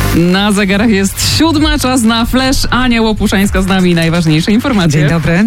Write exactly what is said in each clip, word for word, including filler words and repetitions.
Na zegarach jest siódma, czas na Flash. Ania Łopuszańska z nami, najważniejsze informacje. Dzień dobry.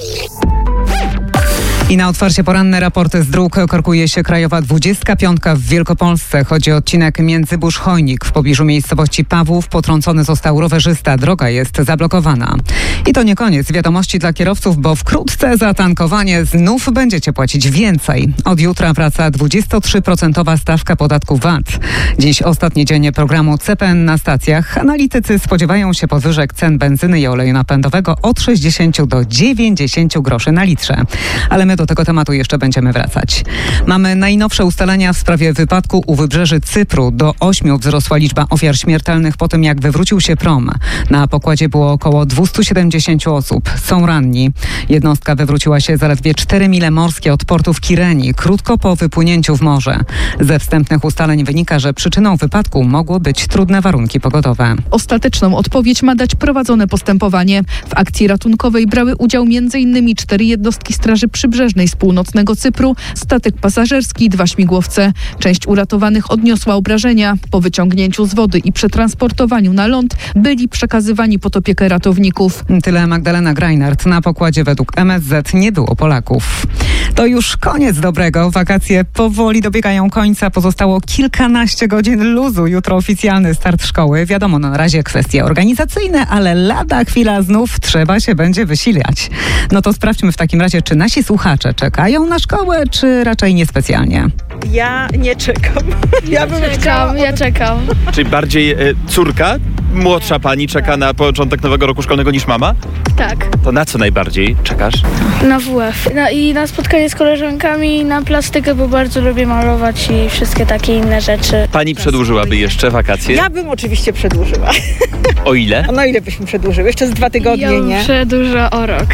I na otwarcie poranne raporty z dróg korkuje się krajowa dwudziestka piątka w Wielkopolsce. Chodzi o odcinek Międzybórz-Chojnik. W pobliżu miejscowości Pawłów potrącony został rowerzysta. Droga jest zablokowana. I to nie koniec wiadomości dla kierowców, bo wkrótce za tankowanie znów będziecie płacić więcej. Od jutra wraca dwudziestotrzy-procentowa stawka podatku V A T. Dziś ostatni dzień programu C P N na stacjach. Analitycy spodziewają się podwyżek cen benzyny i oleju napędowego od sześćdziesięciu do dziewięćdziesięciu groszy na litrze. Ale my do tego tematu jeszcze będziemy wracać. Mamy najnowsze ustalenia w sprawie wypadku u wybrzeży Cypru. Do ośmiu wzrosła liczba ofiar śmiertelnych po tym, jak wywrócił się prom. Na pokładzie było około dwieście siedemdziesiąt osób. Są ranni. Jednostka wywróciła się zaledwie cztery mile morskie od portu w Kireni, krótko po wypłynięciu w morze. Ze wstępnych ustaleń wynika, że przyczyną wypadku mogło być trudne warunki pogodowe. Ostateczną odpowiedź ma dać prowadzone postępowanie. W akcji ratunkowej brały udział m.in. cztery jednostki Straży Przybrzeżnej z północnego Cypru, statek pasażerski i dwa śmigłowce. Część uratowanych odniosła obrażenia. Po wyciągnięciu z wody i przetransportowaniu na ląd byli przekazywani pod opiekę ratowników. Tyle Magdalena Greinert. Na pokładzie według M S Z nie było Polaków. To już koniec dobrego. Wakacje powoli dobiegają końca. Pozostało kilkanaście godzin luzu. Jutro oficjalny start szkoły. Wiadomo, na razie kwestie organizacyjne, ale lada chwila znów trzeba się będzie wysilać. No to sprawdźmy w takim razie, czy nasi słuchacze czekają na szkołę, czy raczej niespecjalnie? Ja nie czekam. Ja bym czekam, chciała... ja czekam. Czyli bardziej e, córka, młodsza pani czeka na początek nowego roku szkolnego niż mama? Tak, To na co najbardziej czekasz? na W F. No i na spotkanie z koleżankami, na plastykę, bo bardzo lubię malować i wszystkie takie inne rzeczy. Pani przedłużyłaby jeszcze wakacje? Ja bym oczywiście przedłużyła. O ile? No ile byśmy przedłużyły? Jeszcze z dwa tygodnie, ja nie? przedłużę o rok.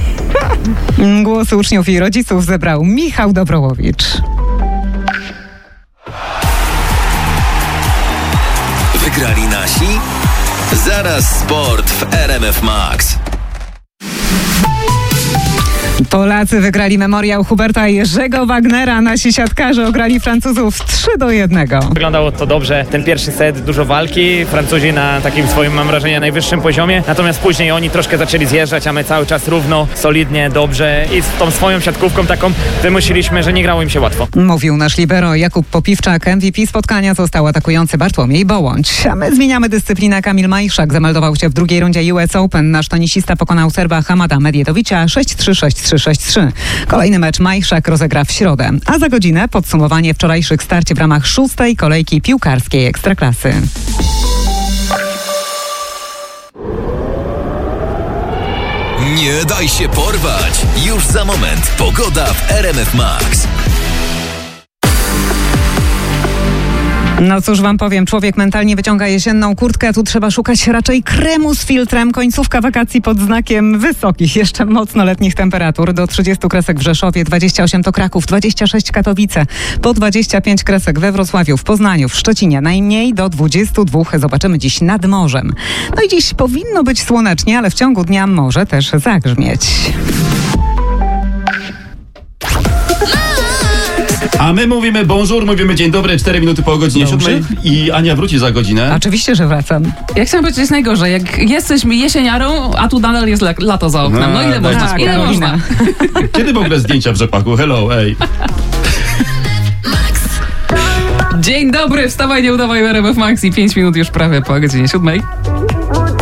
Głos uczniów i rodziców zebrał Michał Dobrołowicz. Wygrali nasi? Zaraz sport w R M F Max. Polacy wygrali memoriał Huberta Jerzego Wagnera. Nasi siatkarze ograli Francuzów trzy do jednego. Wyglądało to dobrze. Ten pierwszy set, dużo walki. Francuzi na takim swoim, mam wrażenie, najwyższym poziomie. Natomiast później oni troszkę zaczęli zjeżdżać, a my cały czas równo, solidnie, dobrze. I z tą swoją siatkówką taką wymusiliśmy, że nie grało im się łatwo. Mówił nasz libero Jakub Popiwczak. M V P spotkania został atakujący Bartłomiej Bołądź. A my zmieniamy dyscyplinę. Kamil Majszak zameldował się w drugiej rundzie U S Open. Nasz tenisista pokonał Serba Hamada Medjedowicza sześć trzy, sześć trzy, sześć trzy. Kolejny mecz Majszak rozegra w środę. A za godzinę podsumowanie wczorajszych starć w ramach szóstej kolejki piłkarskiej Ekstraklasy. Nie daj się porwać. Już za moment pogoda w R M F Max. No cóż wam powiem, człowiek mentalnie wyciąga jesienną kurtkę, a tu trzeba szukać raczej kremu z filtrem. Końcówka wakacji pod znakiem wysokich, jeszcze mocno letnich temperatur. Do trzydziestu kresek w Rzeszowie, dwadzieścia osiem to Kraków, dwadzieścia sześć Katowice, po dwadzieścia pięć kresek we Wrocławiu, w Poznaniu, w Szczecinie, najmniej do dwudziestu dwóch zobaczymy dziś nad morzem. No i dziś powinno być słonecznie, ale w ciągu dnia może też zagrzmieć. A my mówimy bonjour, mówimy dzień dobry, cztery minuty po godzinie siódmej i Ania wróci za godzinę. Oczywiście, że wracam. Ja chciałam powiedzieć, jest najgorzej. Jak jesteśmy jesieniarą, a tu nadal jest la- lato za oknem. No ile No, można? tak, Ile Karolina. można? Kiedy w ogóle zdjęcia w rzepaku? Hello, ej. Dzień dobry, wstawaj, nie udawaj, R M F Max i pięć minut już prawie po godzinie siódmej.